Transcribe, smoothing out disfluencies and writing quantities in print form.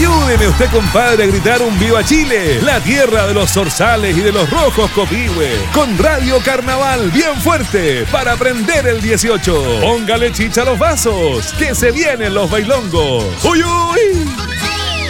Ayúdeme usted, compadre, a gritar un viva Chile, la tierra de los zorzales y de los rojos copihue, con Radio Carnaval bien fuerte para prender el 18. Póngale chicha a los vasos, que se vienen los bailongos. ¡Uy, uy!